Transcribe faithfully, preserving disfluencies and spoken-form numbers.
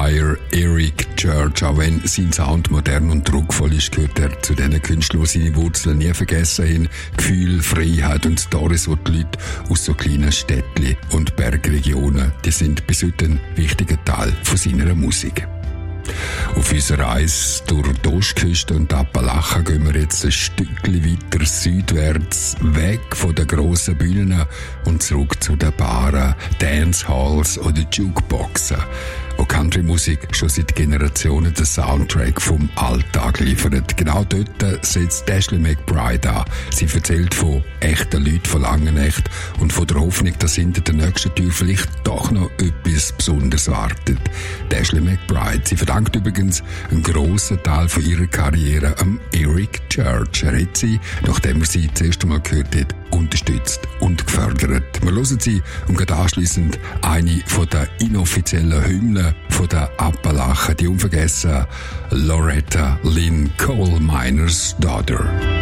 Choir Eric Church. Auch wenn sein Sound modern und druckvoll ist, gehört er zu diesen Künstlern, die seine Wurzeln nie vergessen haben. Gefühl, Freiheit und Storys, die die Leute aus so kleinen Städtchen und Bergregionen, die sind bis heute ein wichtiger Teil von seiner Musik. Auf unserer Reise durch die Ostküste und die Appalachen gehen wir jetzt ein Stückchen weiter südwärts, weg von den grossen Bühnen und zurück zu den Baren, Dancehalls oder Jukeboxen, wo Country-Musik schon seit Generationen den Soundtrack vom Alltag liefert. Genau dort setzt Ashley McBryde an. Sie erzählt von echten Leuten, von Langenecht und von der Hoffnung, dass hinter der nächsten Tür vielleicht doch noch etwas Besonderes wartet. Ashley McBryde, sie verdankt übrigens einen grossen Teil von ihrer Karriere am Eric Church. Er hat sie, nachdem er sie das erste Mal gehört hat, unterstützt und gefördert. Wir hören sie und gehen anschliessend eine von den inoffiziellen Hymnen von den Appalachen, die unvergessen Loretta Lynn Coal Miners Daughter.